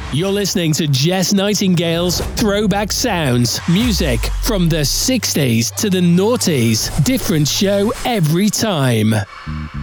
You're listening to Jess Nightingale's Throwback Sounds. Music from the 60s to the noughties. Different show every time.